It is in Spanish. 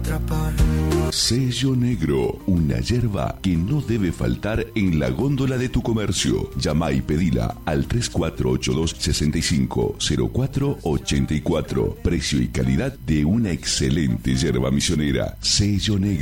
atrapar. Sello Negro, una yerba que no debe faltar en la góndola de tu comercio. Llama y pedila al 3482-650484. Precio y calidad de una excelente yerba misionera. Sello Negro.